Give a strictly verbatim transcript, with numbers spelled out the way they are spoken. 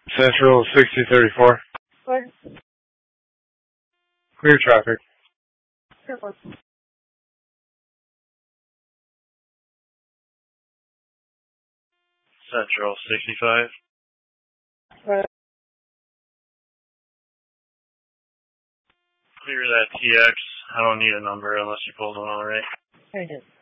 Central sixty thirty-four. What? Clear traffic. Sure. Central sixty-five. What? Clear that T X. I don't need a number unless you pulled one already. I did.